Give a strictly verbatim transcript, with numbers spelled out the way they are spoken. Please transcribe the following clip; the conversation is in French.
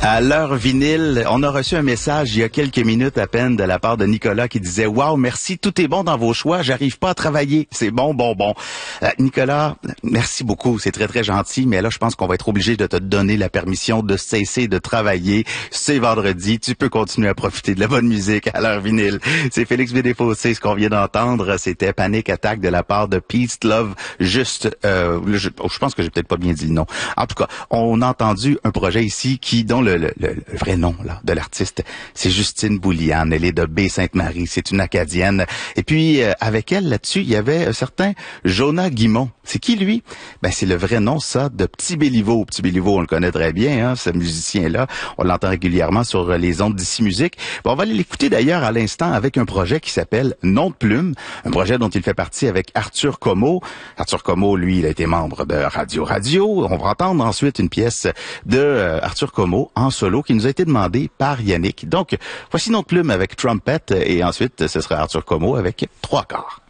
À l'heure vinyle, on a reçu un message il y a quelques minutes à peine de la part de Nicolas qui disait « Wow, merci, tout est bon dans vos choix, j'arrive pas à travailler, c'est bon, bon, bon. Euh, » Nicolas, merci beaucoup, c'est très, très gentil, mais là, je pense qu'on va être obligé de te donner la permission de cesser de travailler. C'est vendredi, tu peux continuer à profiter de la bonne musique à l'heure vinyle. C'est Félix Bédéfossé, ce qu'on vient d'entendre, c'était Panic Attack de la part de Peace Love, juste, euh, je, je pense que j'ai peut-être pas bien dit le nom. En tout cas, on a entendu un projet ici qui, dont le, le, le, le vrai nom là de l'artiste, c'est Justine Bouliane. Elle est de Baie-Sainte-Marie, c'est une Acadienne. Et puis, euh, avec elle, là-dessus, il y avait un certain Jonah Guimont. C'est qui, lui? Ben, c'est le vrai nom, ça, de Petit Béliveau. Petit Béliveau, on le connaît très bien, hein, ce musicien-là. On l'entend régulièrement sur les ondes d'Ici Musique. Bon, on va aller l'écouter d'ailleurs à l'instant avec un projet qui s'appelle Nom de Plume, un projet dont il fait partie avec Arthur Como. Arthur Como, lui, il a été membre de Radio Radio. On va entendre ensuite une pièce de euh, Arthur Como en solo qui nous a été demandée par Yannick. Donc, voici Nom de Plume avec Trumpet et ensuite, ce sera Arthur Como avec Trois quarts.